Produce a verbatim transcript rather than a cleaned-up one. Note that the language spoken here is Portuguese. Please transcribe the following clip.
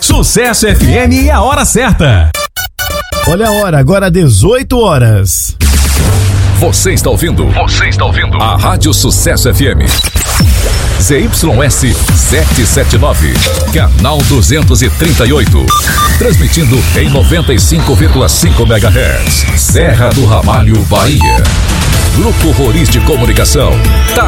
Sucesso F M e a hora certa. Olha a hora, agora dezoito horas. Você está ouvindo? Você está ouvindo? A Rádio Sucesso F M. Z Y S setecentos e setenta e nove, canal duzentos e trinta e oito. Transmitindo em noventa e cinco vírgula cinco megahertz. Serra do Ramalho, Bahia. Grupo Roriz de Comunicação.